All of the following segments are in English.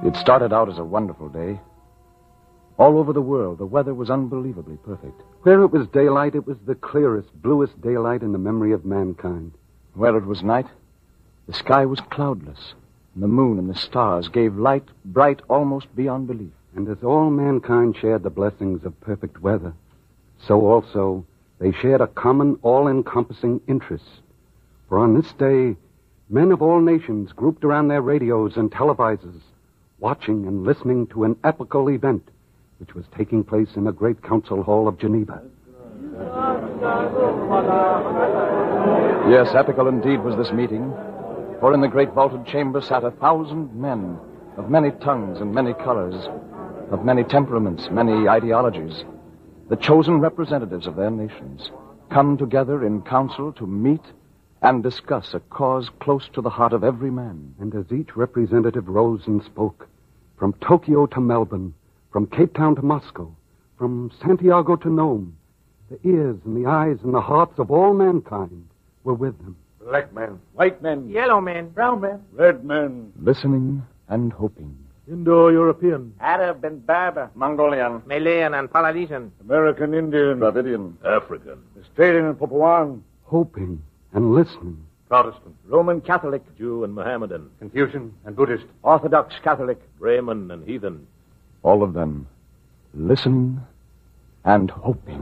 It started out as a wonderful day. All over the world, the weather was unbelievably perfect. Where it was daylight, it was the clearest, bluest daylight in the memory of mankind. Where it was night, the sky was cloudless, and the moon and the stars gave light bright almost beyond belief. And as all mankind shared the blessings of perfect weather, so also they shared a common, all-encompassing interest. For on this day, men of all nations grouped around their radios and televisors, watching and listening to an epical event which was taking place in the great council hall of Geneva. Yes, epical indeed was this meeting, for in the great vaulted chamber sat 1,000 men of many tongues and many colors, of many temperaments, many ideologies, the chosen representatives of their nations, come together in council to meet and discuss a cause close to the heart of every man. And as each representative rose and spoke, from Tokyo to Melbourne, from Cape Town to Moscow, from Santiago to Nome, the ears and the eyes and the hearts of all mankind were with them. Black men, white men, yellow men, brown men, red men, listening and hoping. Indo-European, Arab and Berber, Mongolian, Malayan and Polynesian, American Indian, Dravidian, African, Australian and Papuan, hoping and listening. Protestant, Roman Catholic, Jew and Mohammedan, Confucian and Buddhist, Orthodox Catholic, Brahmin and heathen. All of them listening and hoping.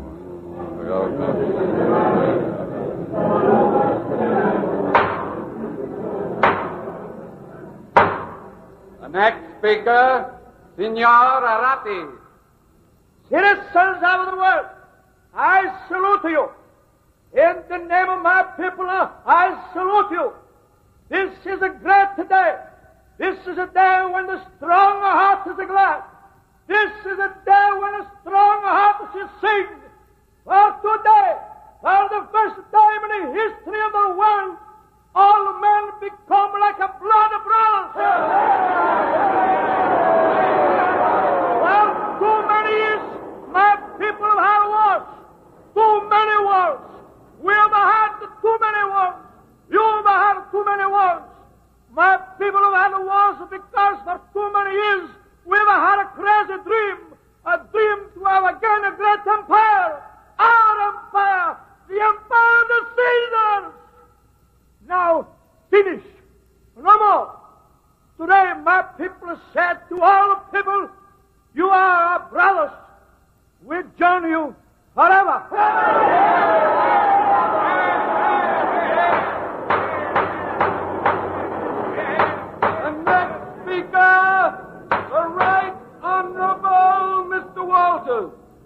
The next speaker, Signor Arati. Citizens of the world, I salute you. In the name of my people, I salute you. This is a great day. This is a day when the strong heart is glad. This is a day when a strong heart is sing. For today, for the first time in the history of the world, all men become like a blood brothers. Well, too many years, my people have had wars. Too many wars. We have had too many wars. You have had too many wars. My people have had wars because for too many years we've had a crazy dream. A dream to have again a great empire. Our empire. The empire of the Caesars. Now, finish. No more. Today, my people said to all people, you are our brothers. We join you forever. The next speaker, the Right Honorable Mr. Walters.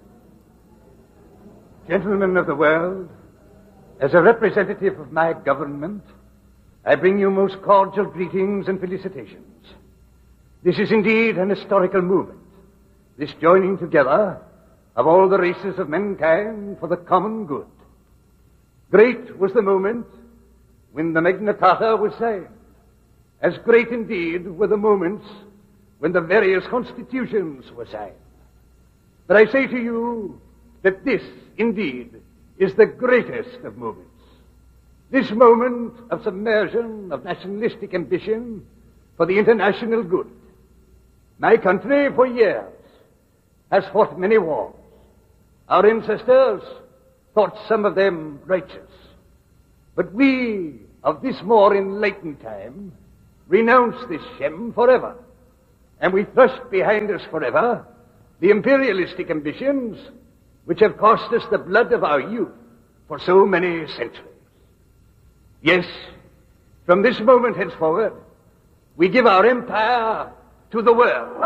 Gentlemen of the world, as a representative of my government, I bring you most cordial greetings and felicitations. This is indeed an historical movement, this joining together of all the races of mankind for the common good. Great was the moment when the Magna Carta was signed. As great indeed were the moments when the various constitutions were signed. But I say to you that this, indeed, is the greatest of moments. This moment of submersion of nationalistic ambition for the international good. My country, for years, has fought many wars. Our ancestors thought some of them righteous. But we, of this more enlightened time, renounce this shame forever. And we thrust behind us forever the imperialistic ambitions which have cost us the blood of our youth for so many centuries. Yes, from this moment henceforward, we give our empire to the world.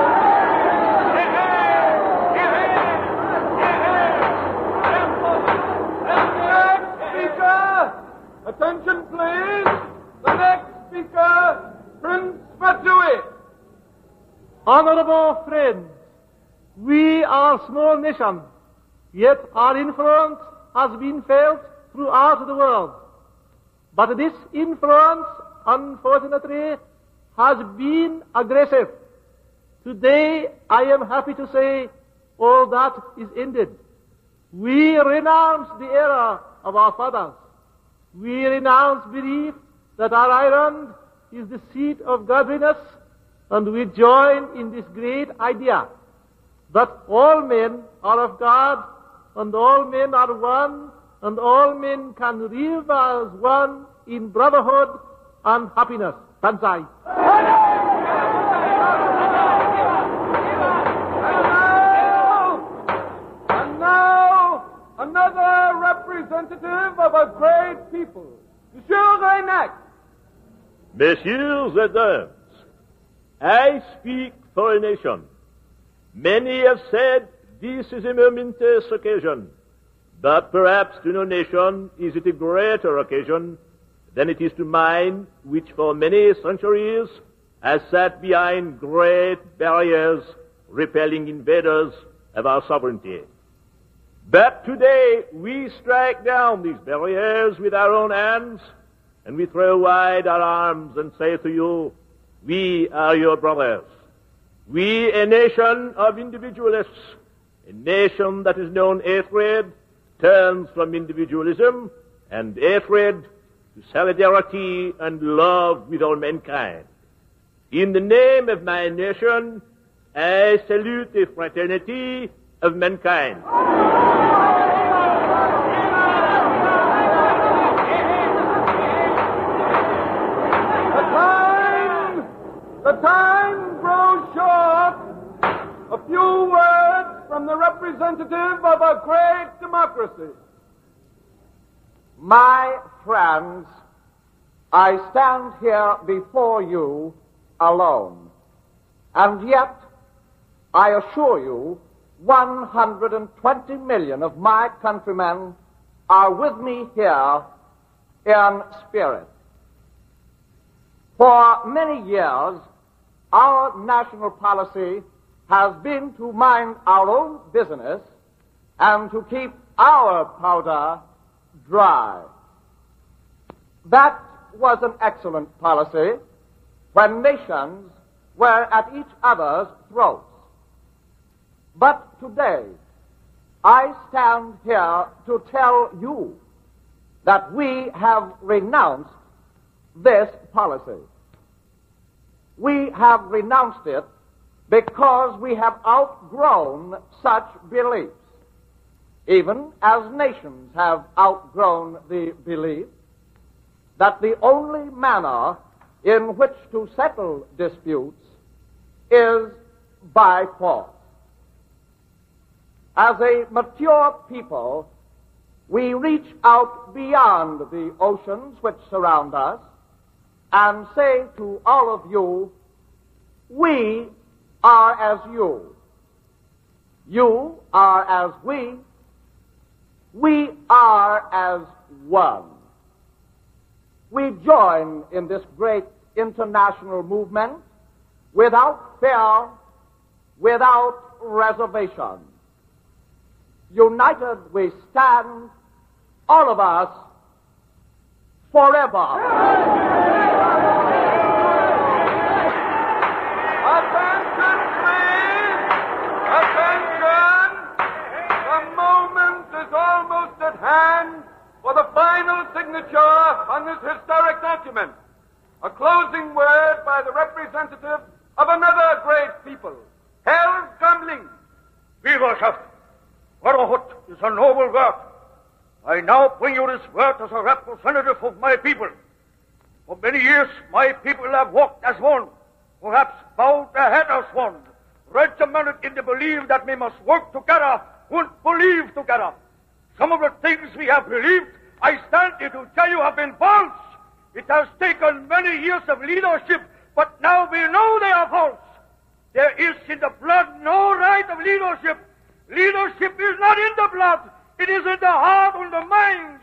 Attention, please. The next speaker, Prince Fatui. Honorable friends, we are a small nation, yet our influence has been felt throughout the world. But this influence, unfortunately, has been aggressive. Today, I am happy to say all that is ended. We renounce the era of our fathers. We renounce belief that our island is the seat of godliness and we join in this great idea that all men are of God, and all men are one, and all men can live as one in brotherhood and happiness. Banzai. And now, another representative of a great people, Monsieur Reynac. Messieurs et dames, I speak for a nation. Many have said this is a momentous occasion, but perhaps to no nation is it a greater occasion than it is to mine, which for many centuries has sat behind great barriers repelling invaders of our sovereignty. But today we strike down these barriers with our own hands, and we throw wide our arms and say to you, we are your brothers. We, a nation of individualists, a nation that has known hatred, turns from individualism and hatred to solidarity and love with all mankind. In the name of my nation, I salute the fraternity of mankind. The time grows short. A few words from the representative of a great democracy. My friends, I stand here before you alone. And yet, I assure you, 120 million of my countrymen are with me here in spirit. For many years, our national policy has been to mind our own business and to keep our powder dry. That was an excellent policy when nations were at each other's throats. But today, I stand here to tell you that we have renounced this policy. We have renounced it because we have outgrown such beliefs, even as nations have outgrown the belief that the only manner in which to settle disputes is by force. As a mature people, we reach out beyond the oceans which surround us and say to all of you, we are as you. You are as we. We are as one. We join in this great international movement without fear, without reservation. United we stand, all of us, forever. Attention, please! Attention! The moment is almost at hand for the final signature on this historic document. A closing word by the representative of another great people, Herr Gamling. Bürgerschaft, brotherhood is a noble work. I now bring you this word as a representative of my people. For many years, my people have walked as one, perhaps bowed their head as one, regimented in the belief that we must work together and believe together. Some of the things we have believed, I stand here to tell you, have been false. It has taken many years of leadership, but now we know they are false. There is in the blood no right of leadership. Leadership is not in the blood. It is in the heart and the mind.